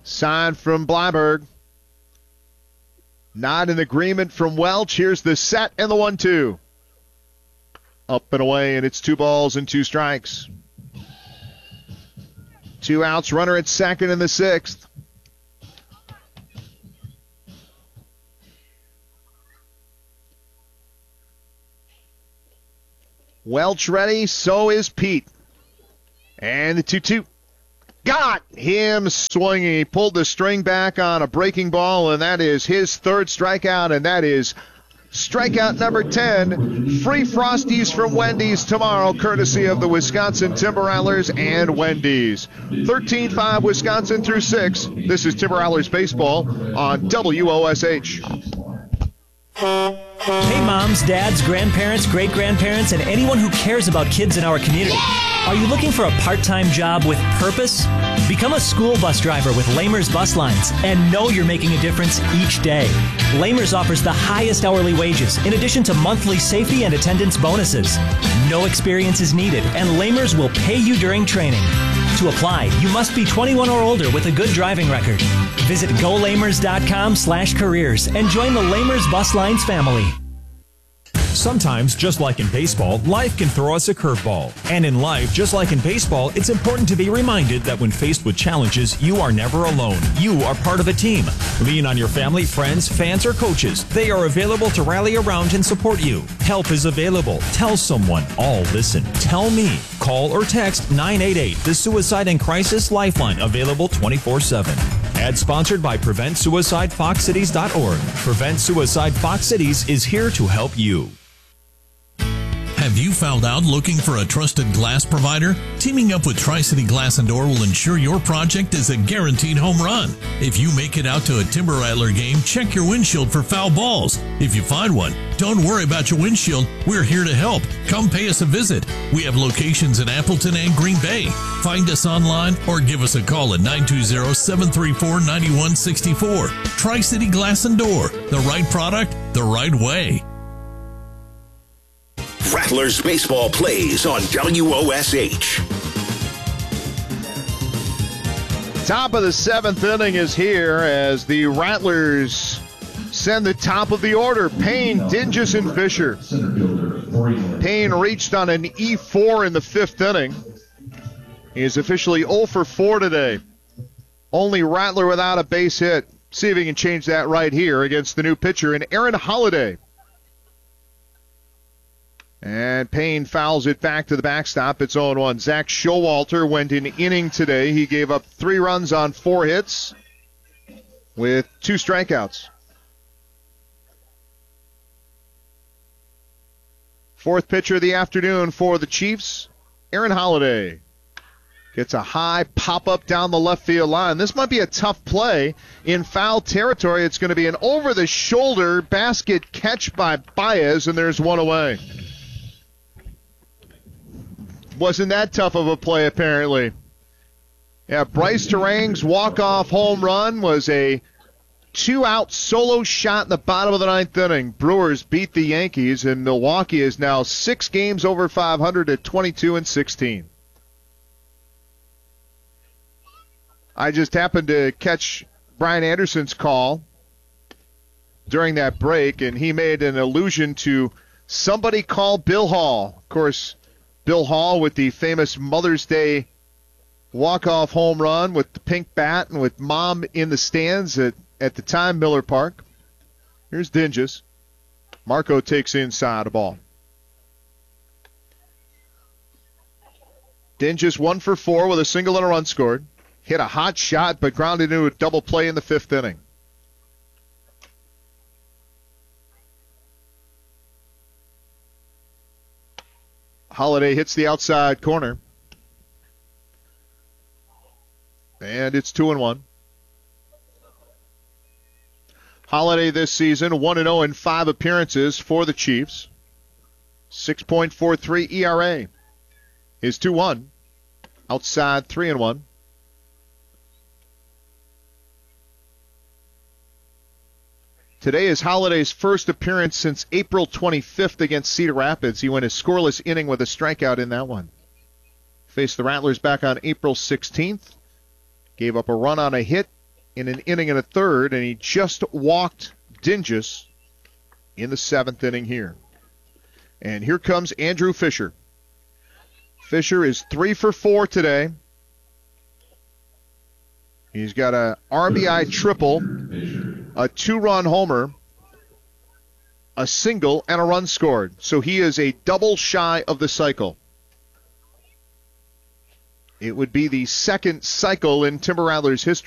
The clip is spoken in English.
Sign from Bleiberg. Not in agreement from Welch. Here's the set and the 1-2. Up and away, and it's 2 balls and 2 strikes. 2 outs, runner at second in the 6th. Welch ready, so is Pete. And the 2-2. Got him swinging. He pulled the string back on a breaking ball, and that is his 3rd strikeout, and that is strikeout number 10. Free Frosties from Wendy's tomorrow, courtesy of the Wisconsin Timber Rattlers and Wendy's. 13-5 Wisconsin through 6. This is Timber Rattlers baseball on WOSH. Hey moms, dads, grandparents, great-grandparents, and anyone who cares about kids in our community. Are you looking for a part-time job with purpose? Become a school bus driver with Lamers Bus Lines and know you're making a difference each day. Lamers offers the highest hourly wages in addition to monthly safety and attendance bonuses. No experience is needed, and Lamers will pay you during training. To apply, you must be 21 or older with a good driving record. Visit golamers.com/careers and join the Lamers Bus Lines family. Sometimes, just like in baseball, life can throw us a curveball. And in life, just like in baseball, it's important to be reminded that when faced with challenges, you are never alone. You are part of a team. Lean on your family, friends, fans, or coaches. They are available to rally around and support you. Help is available. Tell someone. All listen. Tell me. Call or text 988, the Suicide and Crisis Lifeline, available 24/7. Ad sponsored by PreventSuicideFoxCities.org. Prevent Suicide Fox Cities is here to help you. Have you found out looking for a trusted glass provider? Teaming up with Tri-City Glass and Door will ensure your project is a guaranteed home run. If you make it out to a Timber Rattler game, check your windshield for foul balls. If you find one, don't worry about your windshield. We're here to help. Come pay us a visit. We have locations in Appleton and Green Bay. Find us online or give us a call at 920-734-9164. Tri-City Glass and Door. The right product, the right way. Rattlers baseball plays on WOSH. Top of the 7th inning is here as the Rattlers send the top of the order. Payne, Dingus, and Fisher. Payne reached on an E4 in the 5th inning. He is officially 0 for 4 today. Only Rattler without a base hit. See if he can change that right here against the new pitcher in Aaron Holiday. And Payne fouls it back to the backstop. It's 0-1. Zach Showalter went an inning today. He gave up 3 runs on 4 hits with 2 strikeouts. 4th pitcher of the afternoon for the Chiefs, Aaron Holiday. Gets a high pop-up down the left field line. This might be a tough play. In foul territory, it's going to be an over-the-shoulder basket catch by Baez, and there's 1 away. Wasn't that tough of a play, apparently. Yeah, Bryce Terang's walk-off home run was a 2-out solo shot in the bottom of the 9th inning. Brewers beat the Yankees, and Milwaukee is now 6 games over 500 at 22-16. I just happened to catch Brian Anderson's call during that break, and he made an allusion to somebody call Bill Hall. Of course, Bill Hall with the famous Mother's Day walk-off home run with the pink bat and with Mom in the stands at the time Miller Park. Here's Dingus. Marco takes inside a ball. Dingus 1 for 4 with a single and a run scored. Hit a hot shot but grounded into a double play in the 5th inning. Holiday hits the outside corner. And it's 2-1. Holiday this season, 1-0 in 5 appearances for the Chiefs. 6.43 ERA. His 2-1. Outside 3-1. Today is Holiday's first appearance since April 25th against Cedar Rapids. He went a scoreless inning with a strikeout in that one. Faced the Rattlers back on April 16th. Gave up a run on a hit in an inning and a third, and he just walked Dingus in the 7th inning here. And here comes Andrew Fisher. Fisher is 3 for 4 today. He's got a RBI triple, a 2-run homer, a single, and a run scored. So he is a double shy of the cycle. It would be the second cycle in Timber Rattlers history.